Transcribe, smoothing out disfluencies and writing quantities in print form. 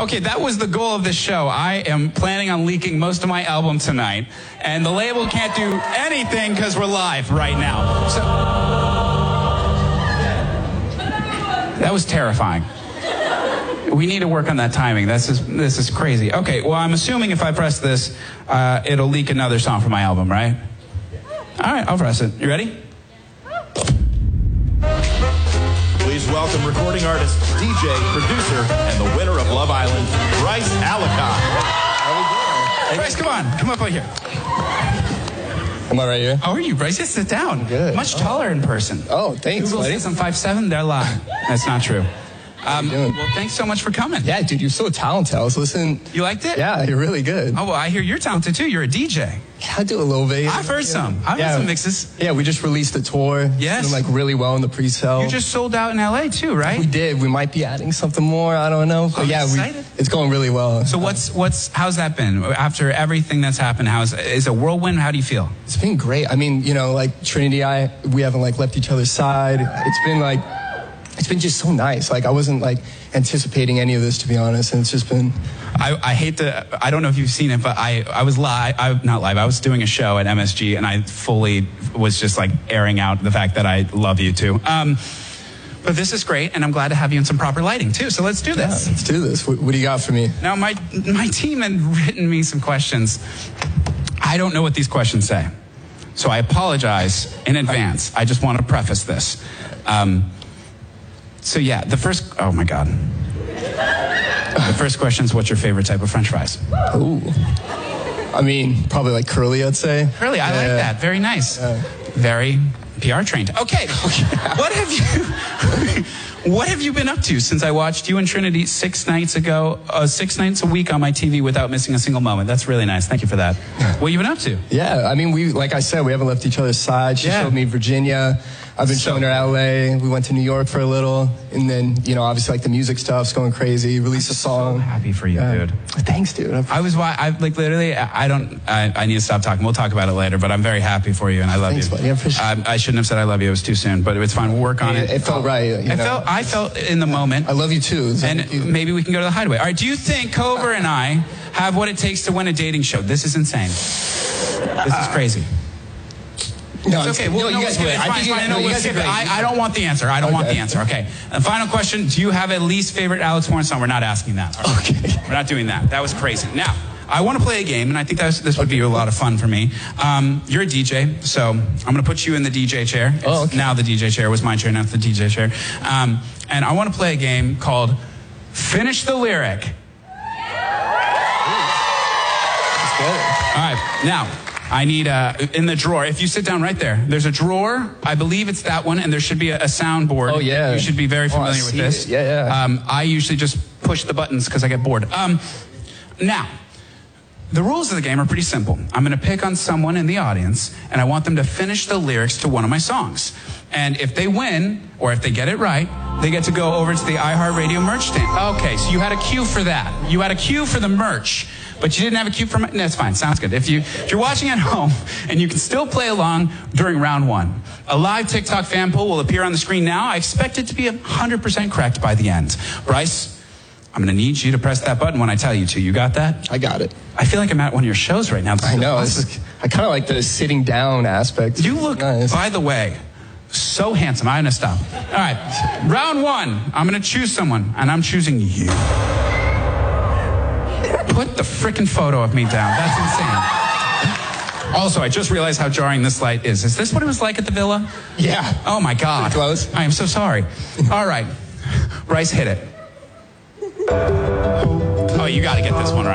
Okay, that was the goal of this show. I am planning on leaking most of my album tonight, and the label can't do anything because we're live right now. So that was terrifying. We need to work on that timing. This is crazy. Okay, well, I'm assuming if I press this, it'll leak another song from my album, right? All right, I'll press it. You ready? Please welcome recording artist, DJ, producer, and the winner of Love Island, Bryce Allicott. Hey, Bryce, come on. Come up right here. Am I right here? How are you, Bryce? Just sit down. Good. Much taller in person. Oh, thanks, Google buddy. says I'm 5'7", they're lying. That's not true. doing? Well, thanks so much for coming. Yeah, dude, you're so talented. I was listening. You liked it? Yeah, you're really good. Oh, well, I hear you're talented, too. You're a DJ. I do a little bit. I've heard some. I've heard some mixes. Yeah, we just released a tour. Yes. It's doing, like, really well in the pre-sale. You just sold out in L.A., too, right? We did. We might be adding something more. I don't know. But I'm yeah, excited. it's going really well. So how's that been? After everything that's happened, is a whirlwind? How do you feel? It's been great. I mean, you know, like, Trinity, we haven't, like, left each other's side. It's been just so nice. Like, I wasn't, like, anticipating any of this, to be honest, and it's just been... I hate to... I don't know if you've seen it, but I was live... not live. I was doing a show at MSG, and I fully was just, like, airing out the fact that I love you, too. But this is great, and I'm glad to have you in some proper lighting, too, so let's do this. Yeah, let's do this. What do you got for me? Now, my team had written me some questions. I don't know what these questions say, so I apologize in advance. I just want to preface this. So yeah, oh my God. The first question is, what's your favorite type of French fries? Ooh. I mean, probably like curly, I'd say. Curly, I like that. Very nice. Very PR trained. Okay. What have you been up to since I watched you and Trinity 6 nights ago, 6 nights a week on my TV without missing a single moment? That's really nice. Thank you for that. What have you been up to? Yeah, I mean, like I said, we haven't left each other's side. She showed me Virginia. I've been showing her LA. We went to New York for a little. And then, you know, obviously, like, the music stuff's going crazy. Released a song. So happy for you, dude. Thanks, dude. I need to stop talking. We'll talk about it later, but I'm very happy for you, and I love you. Buddy. I shouldn't have said I love you. It was too soon, but it's fine. We'll work on it. It felt right. I felt in the moment. I love you, too. And maybe we can go to the Hideaway. All right, do you think Cover and I have what it takes to win a dating show? This is insane. This is crazy. No, it's okay. Well, you guys do it. I don't want the answer. I don't want the answer. Okay. And final question. Do you have a least favorite Alex Warren song? We're not asking that. Okay. We're not doing that. That was crazy. Now, I want to play a game, and I think this would be a lot of fun for me. You're a DJ, so I'm going to put you in the DJ chair. Now the DJ chair was my chair, not the DJ chair. And I want to play a game called Finish the Lyric. That's good. All right. Now, I need, in the drawer, if you sit down right there, there's a drawer, I believe it's that one, and there should be a soundboard. Oh, yeah. You should be very familiar with this. Yeah. I usually just push the buttons because I get bored. Now, the rules of the game are pretty simple. I'm going to pick on someone in the audience, and I want them to finish the lyrics to one of my songs. And if they win, or if they get it right, they get to go over to the iHeartRadio merch stand. Okay, so you had a cue for that. You had a cue for the merch. But you didn't have a cue for... That's fine. Sounds good. If you're watching at home and you can still play along during round 1, a live TikTok fan poll will appear on the screen now. I expect it to be 100% correct by the end. Bryce, I'm going to need you to press that button when I tell you to. You got that? I got it. I feel like I'm at one of your shows right now. I know. I kind of like the sitting down aspect. You look, nice. By the way, so handsome. I'm going to stop. All right. Round 1. I'm going to choose someone, and I'm choosing you. Put the frickin' photo of me down. That's insane. Also, I just realized how jarring this light is. Is this what it was like at the villa? Yeah. Oh, my God. Pretty close. I am so sorry. All right. Bryce, hit it. Oh, you got to get this one right.